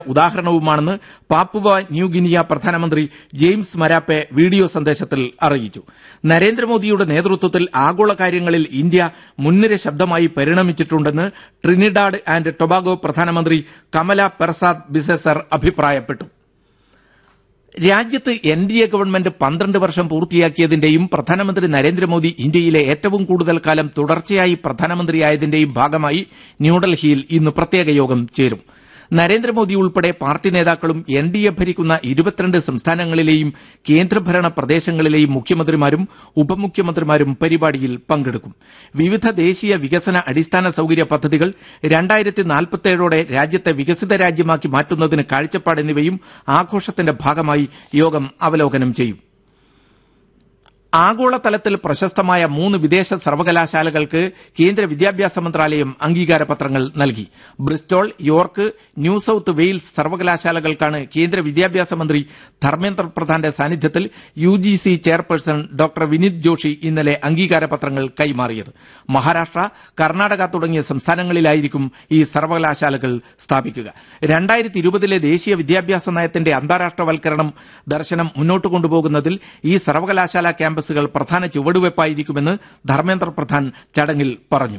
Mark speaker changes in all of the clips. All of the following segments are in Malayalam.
Speaker 1: ഉദാഹരണവുമാണെന്ന് പാപ്പുവ ന്യൂഗിനിയ പ്രധാനമന്ത്രി ജെയിംസ് മരാപ്പെ വീഡിയോ സന്ദേശത്തിൽ അറിയിച്ചു. നരേന്ദ്രമോദിയുടെ നേതൃത്വത്തിൽ ആഗോള കാര്യങ്ങളിൽ ഇന്ത്യ മുൻനിര ശബ്ദമായി പരിണമിച്ചിട്ടുണ്ടെന്ന് ട്രിനിഡാഡ് ആൻഡ് ടൊബാഗോ പ്രധാനമന്ത്രി കമല പെർസാദ് ബിസെസർ അഭിപ്രായപ്പെട്ടു. രാജ്യത്ത് എൻഡിഎ ഗവൺമെന്റ് 12 വർഷം പൂർത്തിയാക്കിയതിന്റെയും പ്രധാനമന്ത്രി നരേന്ദ്രമോദി ഇന്ത്യയിലെ ഏറ്റവും കൂടുതൽ കാലം തുടർച്ചയായി പ്രധാനമന്ത്രിയായതിന്റെയും ഭാഗമായി ന്യൂഡൽഹിയിൽ ഇന്ന് പ്രത്യേക യോഗം ചേരും. നരേന്ദ്രമോദി ഉൾപ്പെടെ പാർട്ടി നേതാക്കളും എൻഡിഎ ഭരിക്കുന്ന 22 സംസ്ഥാനങ്ങളിലെയും കേന്ദ്രഭരണ പ്രദേശങ്ങളിലെയും മുഖ്യമന്ത്രിമാരും ഉപമുഖ്യമന്ത്രിമാരും പരിപാടിയിൽ പങ്കെടുക്കും. വിവിധ ദേശീയ വികസന അടിസ്ഥാന സൌകര്യ പദ്ധതികൾ 2047ഓടെ രാജ്യത്തെ വികസിത രാജ്യമാക്കി മാറ്റുന്നതിന് കാഴ്ചപ്പാട് എന്നിവയും ആഘോഷത്തിന്റെ ഭാഗമായി യോഗം അവലോകനം ചെയ്യും. ആഗോളതലത്തിൽ പ്രശസ്തമായ 3 വിദേശ സർവകലാശാലകൾക്ക് കേന്ദ്ര വിദ്യാഭ്യാസ മന്ത്രാലയം അംഗീകാരപത്രങ്ങൾ നൽകി. Bristol, York, new south Wales സർവകലാശാലകൾക്കാണ് കേന്ദ്ര വിദ്യാഭ്യാസ മന്ത്രി ധർമ്മേന്ദ്ര പ്രധാന്റെ സാന്നിധ്യത്തിൽ UGC chairperson doctor Vineeth Joshi ഇന്നലെ അംഗീകാരപത്രങ്ങൾ കൈമാറിയത്. മഹാരാഷ്ട്ര, കർണാടക തുടങ്ങിയ സംസ്ഥാനങ്ങളിലായിരിക്കും ഈ സർവകലാശാലകൾ സ്ഥാപിക്കുക. 2020 ദേശീയ വിദ്യാഭ്യാസ നയത്തിന്റെ അന്താരാഷ്ട്രവൽക്കരണം ദർശനം മുന്നോട്ട് കൊണ്ടുപോകുന്നതിൽ ഈ സർവകലാശാല ക്യാമ്പസുകൾ പ്രധാന ചുവടുവയ്പായിരിക്കുമെന്ന് ധർമ്മേന്ദ്ര പ്രധാൻ ചടങ്ങിൽ പറഞ്ഞു.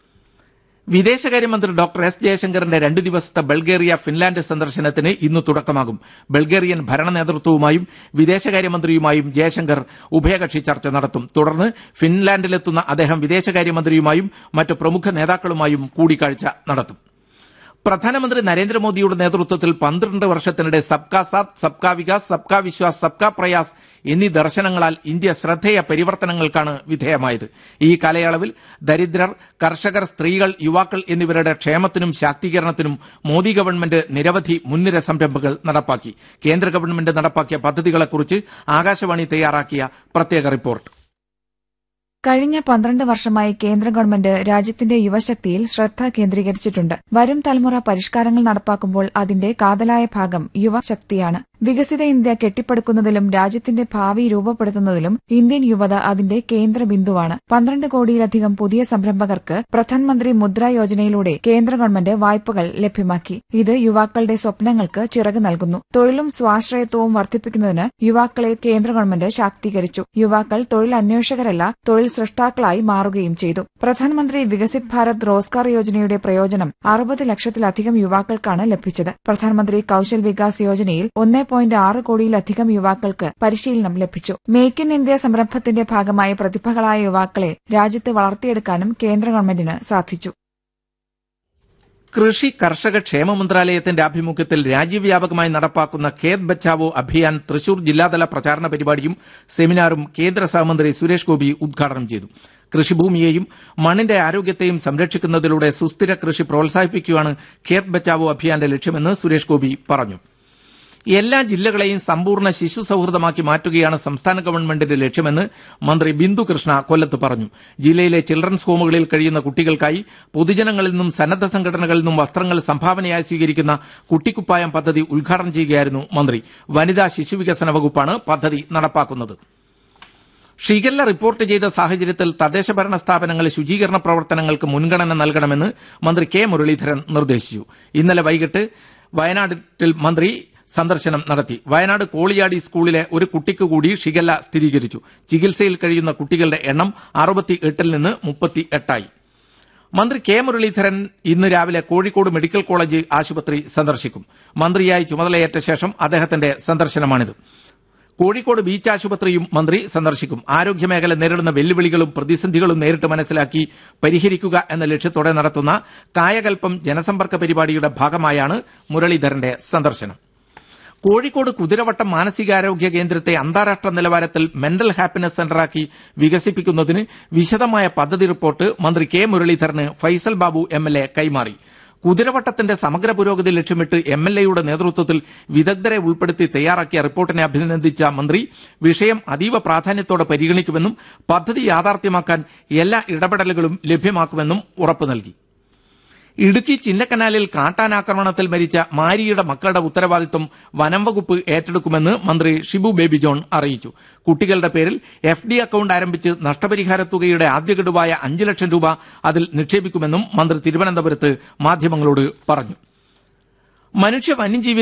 Speaker 1: വിദേശകാര്യമന്ത്രി ഡോക്ടർ എസ് ജയശങ്കറിന്റെ 2 ദിവസത്തെ ബൾഗേറിയ ഫിൻലാൻഡ് സന്ദർശനത്തിന് ഇന്ന് തുടക്കമാകും. ബൾഗേറിയൻ ഭരണ നേതൃത്വവുമായും വിദേശകാര്യമന്ത്രിയുമായും ജയശങ്കർ ഉഭയകക്ഷി ചർച്ച നടത്തും. തുടർന്ന് ഫിൻലാൻഡിലെത്തുന്ന അദ്ദേഹം വിദേശകാര്യമന്ത്രിയുമായും മറ്റ് പ്രമുഖ നേതാക്കളുമായും കൂടിക്കാഴ്ച നടത്തും. പ്രധാനമന്ത്രി നരേന്ദ്രമോദിയുടെ നേതൃത്വത്തിൽ 12 വർഷത്തിനിടെ സബ്കാ സാത്ത്, സബ്കാ വികാസ്, സബ്കാ വിശ്വാസ്, സബ്കാ പ്രയാസ് എന്നീ ദർശനങ്ങളാൽ ഇന്ത്യ ശ്രദ്ധേയ പരിവർത്തനങ്ങൾക്കാണ് വിധേയമായത്. ഈ കാലയളവിൽ ദരിദ്രർ, കർഷകർ, സ്ത്രീകൾ, യുവാക്കൾ എന്നിവരുടെ ക്ഷേമത്തിനും ശാക്തീകരണത്തിനും മോദി ഗവൺമെന്റ് നിരവധി മുൻനിര സംരംഭങ്ങൾ നടപ്പാക്കി. കേന്ദ്ര ഗവൺമെന്റ് നടപ്പാക്കിയ പദ്ധതികളെക്കുറിച്ച് ആകാശവാണി തയ്യാറാക്കിയ പ്രത്യേക റിപ്പോർട്ട്.
Speaker 2: കഴിഞ്ഞ 12 വർഷമായി കേന്ദ്ര ഗവൺമെന്റ് രാജ്യത്തിന്റെ യുവശക്തിയിൽ ശ്രദ്ധ കേന്ദ്രീകരിച്ചിട്ടുണ്ട്. വരും തലമുറ പരിഷ്കാരങ്ങൾ നടപ്പാക്കുമ്പോൾ അതിന്റെ കാതലായ ഭാഗം യുവശക്തിയാണ്. വികസിത ഇന്ത്യ കെട്ടിപ്പടുക്കുന്നതിലും രാജ്യത്തിന്റെ ഭാവി രൂപപ്പെടുത്തുന്നതിലും ഇന്ത്യൻ യുവത അതിന്റെ കേന്ദ്ര ബിന്ദുവാണ്. 12 കോടിയിലധികം പുതിയ സംരംഭകർക്ക് പ്രധാനമന്ത്രി മുദ്ര യോജനയിലൂടെ കേന്ദ്ര ഗവൺമെന്റ് വായ്പകൾ ലഭ്യമാക്കി. ഇത് യുവാക്കളുടെ സ്വപ്നങ്ങൾക്ക് ചിറക് നൽകുന്നു. തൊഴിലും സ്വാശ്രയത്വവും വർദ്ധിപ്പിക്കുന്നതിന് യുവാക്കളെ കേന്ദ്ര ഗവൺമെന്റ് ശാക്തീകരിച്ചു. യുവാക്കൾ തൊഴിൽ അന്വേഷകരല്ല, തൊഴിൽ സൃഷ്ടാക്കളായി മാറുകയും ചെയ്തു. പ്രധാനമന്ത്രി വികസിത് ഭാരത് റോസ്ഗാർ യോജനയുടെ പ്രയോജനം 60 ലക്ഷത്തിലധികം യുവാക്കൾക്കാണ് ലഭിച്ചത്. പ്രധാനമന്ത്രി കൌശൽ വികാസ് യോജനയിൽ 1.6 കോടിയിലധികം യുവാക്കൾക്ക് പരിശീലനം ലഭിച്ചു. മേക്ക് ഇൻ ഇന്ത്യ സംരംഭത്തിന്റെ ഭാഗമായി പ്രതിഭകളായ യുവാക്കളെ രാജ്യത്ത് വളർത്തിയെടുക്കാനും കേന്ദ്ര ഗവൺമെന്റിന് സാധിച്ചു.
Speaker 1: കൃഷി കർഷക ക്ഷേമ മന്ത്രാലയത്തിന്റെ ആഭിമുഖ്യത്തിൽ രാജ്യവ്യാപകമായി നടപ്പാക്കുന്ന ഖേത് ബച്ചാവോ അഭിയാൻ തൃശൂർ ജില്ലാതല പ്രചാരണ പരിപാടിയും സെമിനാറും കേന്ദ്ര സഹമന്ത്രി സുരേഷ് ഗോപി ഉദ്ഘാടനം ചെയ്തു. കൃഷിഭൂമിയെയും മണ്ണിന്റെ ആരോഗ്യത്തെയും സംരക്ഷിക്കുന്നതിലൂടെ സുസ്ഥിര കൃഷി പ്രോത്സാഹിപ്പിക്കുകയാണ് ഖേത് ബച്ചാവോ അഭിയാന്റെ ലക്ഷ്യമെന്ന് സുരേഷ് ഗോപി പറഞ്ഞു. എല്ലാ ജില്ലകളെയും സമ്പൂർണ്ണ ശിശു സൌഹൃദമാക്കി മാറ്റുകയാണ് സംസ്ഥാന ഗവൺമെന്റിന്റെ ലക്ഷ്യമെന്ന് മന്ത്രി ബിന്ദു കൃഷ്ണ കൊല്ലത്ത് പറഞ്ഞു. ജില്ലയിലെ ചിൽഡ്രൻസ് ഹോമുകളിൽ കഴിയുന്ന കുട്ടികൾക്കായി പൊതുജനങ്ങളിൽ നിന്നും സന്നദ്ധ സംഘടനകളിൽ നിന്നും വസ്ത്രങ്ങൾ സംഭാവനയായി സ്വീകരിക്കുന്ന കുട്ടിക്കുപ്പായം പദ്ധതി ഉദ്ഘാടനം ചെയ്യുകയായിരുന്നു മന്ത്രി. വനിതാ ശിശുവികസന വകുപ്പാണ് പദ്ധതി നടപ്പാക്കുന്നത്. ഷിഗല്ല റിപ്പോർട്ട് ചെയ്ത സാഹചര്യത്തിൽ തദ്ദേശഭരണ സ്ഥാപനങ്ങൾ ശുചീകരണ പ്രവർത്തനങ്ങൾക്ക് മുൻഗണന നൽകണമെന്ന് മന്ത്രി കെ മുരളീധരൻ നിർദ്ദേശിച്ചു. ഇന്നലെ വൈകിട്ട് വയനാട്ടിൽ മന്ത്രി സന്ദർശനം നടത്തി. വയനാട് കോളിയാടി സ്കൂളിലെ ഒരു കുട്ടിക്ക് കൂടി ഷിഗല്ല സ്ഥിരീകരിച്ചു. ചികിത്സയിൽ കഴിയുന്ന കുട്ടികളുടെ എണ്ണം 68-ൽ നിന്ന് 38ആയി. മന്ത്രി കെ മുരളീധരൻ ഇന്ന് രാവിലെ കോഴിക്കോട് മെഡിക്കൽ കോളേജ് ആശുപത്രി സന്ദർശിക്കും. മന്ത്രിയായി ചുമതലയേറ്റ ശേഷം അദ്ദേഹത്തിന്റെ സന്ദർശനമാണിത്. കോഴിക്കോട് ബീച്ച് ആശുപത്രിയും മന്ത്രി സന്ദർശിക്കും. ആരോഗ്യമേഖല നേരിടുന്ന വെല്ലുവിളികളും പ്രതിസന്ധികളും നേരിട്ട് മനസ്സിലാക്കി പരിഹരിക്കുക എന്ന ലക്ഷ്യത്തോടെ നടത്തുന്ന കായകൽപ്പം ജനസമ്പർക്ക പരിപാടിയുടെ ഭാഗമായാണ് മുരളീധരന്റെ സന്ദർശനം. കോഴിക്കോട് കുതിരവട്ടം മാനസികാരോഗ്യ കേന്ദ്രത്തെ അന്താരാഷ്ട്ര നിലവാരത്തിൽ മെന്റൽ ഹാപ്പിനെസ് സെന്ററാക്കി വികസിപ്പിക്കുന്നതിന് വിശദമായ പദ്ധതി റിപ്പോർട്ട് മന്ത്രി കെ മുരളീധരന് ഫൈസൽ ബാബു MLA കൈമാറി. കുതിരവട്ടത്തിന്റെ സമഗ്ര പുരോഗതി ലക്ഷ്യമിട്ട് MLAയുടെ നേതൃത്വത്തിൽ വിദഗ്ധരെ ഉൾപ്പെടുത്തി തയ്യാറാക്കിയ റിപ്പോർട്ടിനെ അഭിനന്ദിച്ച മന്ത്രി വിഷയം അതീവ പ്രാധാന്യത്തോടെ പരിഗണിക്കുമെന്നും പദ്ധതി യാഥാർത്ഥ്യമാക്കാൻ എല്ലാ ഇടപെടലുകളും ലഭ്യമാക്കുമെന്നും ഉറപ്പു നൽകി. ഇടുക്കി ചിന്നക്കനാലിൽ കാട്ടാനാക്രമണത്തിൽ മരിച്ച മാരിയുടെ മക്കളുടെ ഉത്തരവാദിത്വം വനം വകുപ്പ് ഏറ്റെടുക്കുമെന്ന് മന്ത്രി ഷിബു ബേബി ജോൺ അറിയിച്ചു. കുട്ടികളുടെ പേരിൽ FD അക്കൌണ്ട് ആരംഭിച്ച് നഷ്ടപരിഹാര തുകയുടെ ആദ്യ ഗഡുവായ 5 ലക്ഷം രൂപ അതിൽ നിക്ഷേപിക്കുമെന്നും മന്ത്രി തിരുവനന്തപുരത്ത് മാധ്യമങ്ങളോട് പറഞ്ഞു. മനുഷ്യ വന്യജീവി